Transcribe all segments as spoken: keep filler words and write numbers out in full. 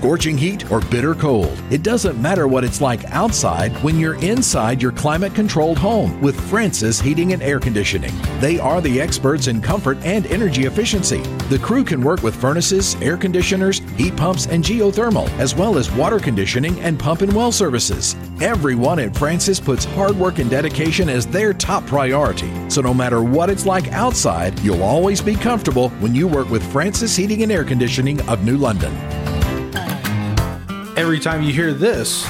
scorching heat, or bitter cold. It doesn't matter what it's like outside when you're inside your climate-controlled home with Francis Heating and Air Conditioning. They are the experts in comfort and energy efficiency. The crew can work with furnaces, air conditioners, heat pumps, and geothermal, as well as water conditioning and pump and well services. Everyone at Francis puts hard work and dedication as their top priority. So no matter what it's like outside, you'll always be comfortable when you work with Francis Heating and Air Conditioning of New London. Every time you hear this,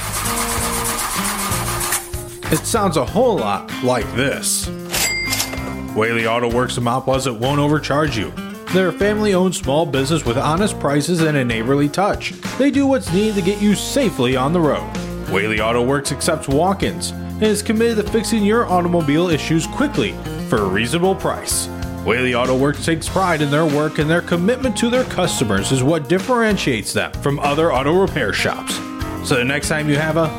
it sounds a whole lot like this. Whaley Auto Works of Mount Pleasant won't overcharge you. They're a family-owned small business with honest prices and a neighborly touch. They do what's needed to get you safely on the road. Whaley Auto Works accepts walk-ins and is committed to fixing your automobile issues quickly for a reasonable price. Whaley Auto Works takes pride in their work, and their commitment to their customers is what differentiates them from other auto repair shops. So the next time you have a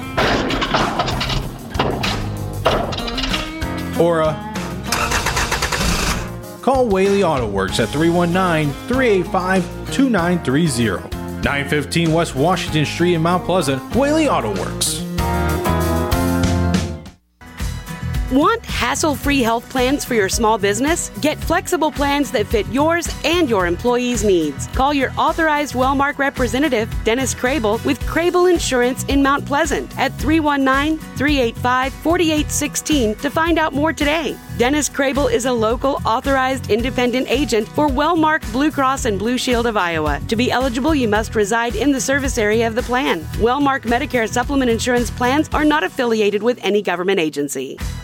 or a call Whaley Auto Works at three one nine, three eight five, two nine three zero. nine fifteen West Washington Street in Mount Pleasant, Whaley Auto Works. Want hassle-free health plans for your small business? Get flexible plans that fit yours and your employees' needs. Call your authorized Wellmark representative, Dennis Crable, with Crable Insurance in Mount Pleasant at three one nine, three eight five, four eight one six to find out more today. Dennis Crable is a local authorized independent agent for Wellmark Blue Cross and Blue Shield of Iowa. To be eligible, you must reside in the service area of the plan. Wellmark Medicare supplement insurance plans are not affiliated with any government agency.